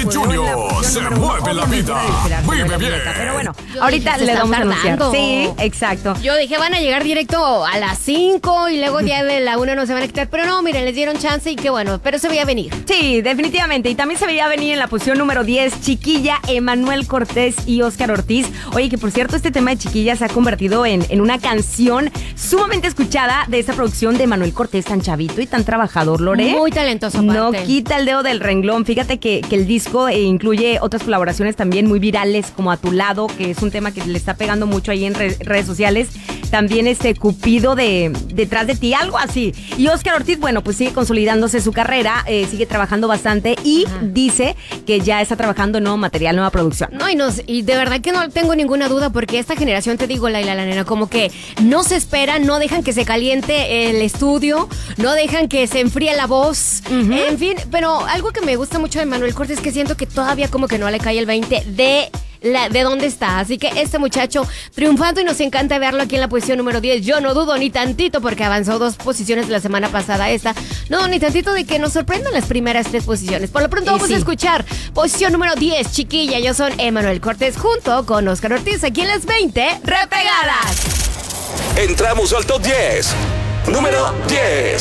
Smith Jr. Se mueve la vida. Vive bien. Pero bueno, Yo ahorita dije, se le vamos a están anunciar. tardando. Sí, exacto. Yo dije, van a llegar directo a las 5 y luego ya de la 1 no se van a quitar. Pero no, miren, les dieron chance y qué bueno, pero se veía venir. Sí, definitivamente. Y también se veía venir en la posición número 10, Chiquilla, Emanuel Cortés y Óscar Ortiz. Oye, que por cierto, este tema de Chiquilla se ha convertido en una canción sumamente escuchada de esta producción de Emanuel Cortés, tan chavito y tan trabajador, Lore. Muy talentoso No aparte. quita el dedo del renglón. Fíjate que el disco incluye otras colaboraciones también muy virales, como A Tu Lado, que es un tema que le está pegando mucho ahí en redes sociales. También Cupido de Detrás de Ti, algo así. Y Óscar Ortiz, bueno, pues sigue consolidándose su carrera, sigue trabajando bastante y dice que ya está trabajando en nuevo material, nueva producción. No, y de verdad que no tengo ninguna duda porque esta generación, te digo, Laila, la nena, como que no se espera, no dejan que se caliente el estudio, no dejan que se enfríe la voz, en fin, pero algo que me gusta mucho de Manuel Cortés es que siento que todavía como que no le cae el 20 de dónde está. Así que este muchacho triunfando y nos encanta verlo aquí en la posición número 10. Yo no dudo ni tantito porque avanzó 2 posiciones la semana pasada esta. No dudo ni tantito de que nos sorprendan las primeras 3 posiciones. Por lo pronto vamos a escuchar posición número 10, Chiquilla. Yo soy Emanuel Cortés junto con Óscar Ortiz aquí en las 20 Repegadas. Entramos al top 10. Número 10.